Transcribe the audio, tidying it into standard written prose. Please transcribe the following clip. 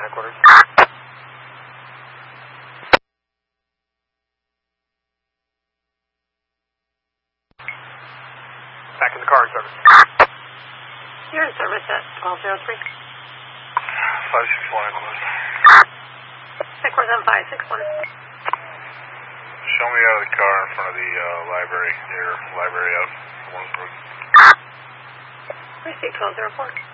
headquarters. Back in the car in service. You're in service at 1203. 561 Equals. Equals on 561. Show me out of the car in front of the library, near library out. Receipt 1204.